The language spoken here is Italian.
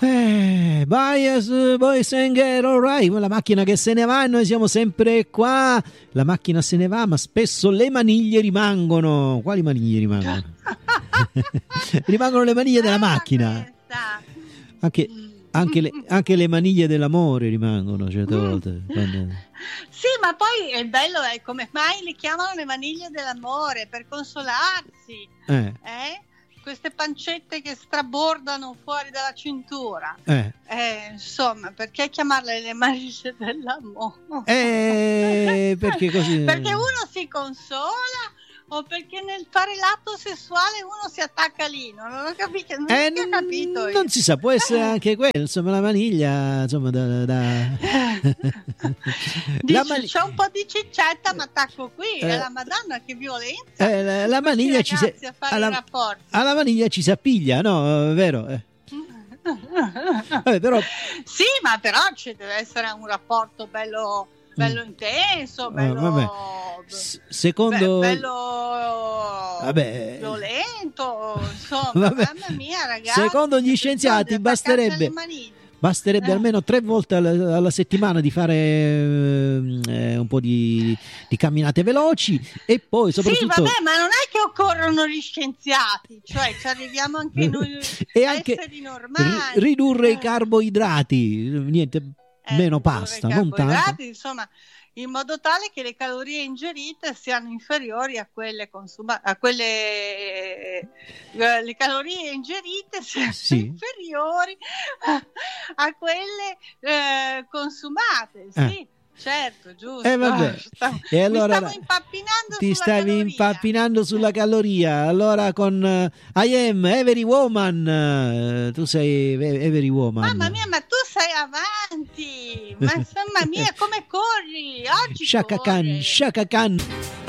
Bias, boys and girls, alright, la macchina che se ne va e noi siamo sempre qua. La macchina se ne va, ma spesso le maniglie rimangono. Quali maniglie rimangono? Rimangono le maniglie della macchina. Anche le maniglie dell'amore rimangono certe volte. Sì, ma poi il bello è come mai le chiamano le maniglie dell'amore, per consolarsi. Queste pancette che strabordano fuori dalla cintura. Insomma, perché chiamarle le maniglie dell'amore? Perché così? Perché uno si consola o perché nel fare l'atto sessuale uno si attacca lì? Non ho capito, capito io. Non si sa, può essere anche quello, insomma, la maniglia, insomma, Dici, c'è un po' di ciccetta, ma attacco qui, la Madonna, che violenza. La maniglia alla maniglia ci si appiglia, no? Vero? Vabbè, però... Sì, ma però ci deve essere un rapporto bello intenso, bello violento, insomma, mamma mia, ragazzi. Secondo gli scienziati basterebbe almeno 3 volte alla settimana di fare un po' di camminate veloci e poi soprattutto... Sì, vabbè, ma non è che occorrono gli scienziati, cioè ci arriviamo anche noi e anche esseri normali. Ridurre i carboidrati, niente, meno pasta, non tanto. Insomma, in modo tale che le calorie ingerite siano inferiori a quelle consumate, le calorie ingerite siano inferiori a quelle consumate, sì. Certo, giusto. Vabbè. E allora ti stavi impappinando sulla caloria. Allora con I am every woman. Tu sei every woman. Mamma mia, ma tu sei avanti. Ma insomma mia, come corri? Oggi Shaka Khan.